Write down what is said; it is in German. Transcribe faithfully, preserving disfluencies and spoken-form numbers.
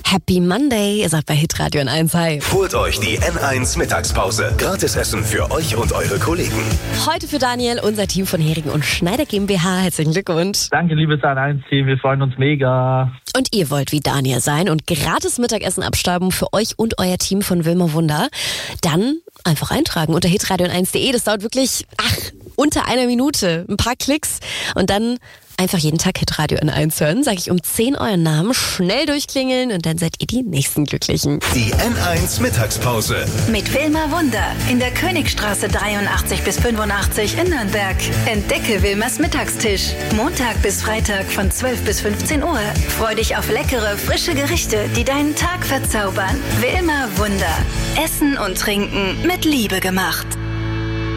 Happy Monday, ihr seid bei Hitradio N eins. Hi. Holt euch die N eins Mittagspause. Gratisessen für euch und eure Kollegen. Heute für Daniel, unser Team von Hering und Schneider GmbH. Herzlichen Glückwunsch. Danke, liebes N eins Team, wir freuen uns mega. Und ihr wollt wie Daniel sein und gratis Mittagessen abstauben für euch und euer Team von Wilma Wunder? Dann einfach eintragen unter hitradio n eins punkt de. Das dauert wirklich, ach, unter einer Minute. Ein paar Klicks und dann einfach jeden Tag Hitradio N eins hören. Sage ich um zehn euren Namen, schnell durchklingeln und dann seid ihr die nächsten Glücklichen. Die N eins Mittagspause. Mit Wilma Wunder in der Königstraße dreiundachtzig bis fünfundachtzig in Nürnberg. Entdecke Wilmas Mittagstisch. Montag bis Freitag von zwölf bis fünfzehn Uhr. Freu dich auf leckere, frische Gerichte, die deinen Tag verzaubern. Wilma Wunder. Essen und Trinken mit Liebe gemacht.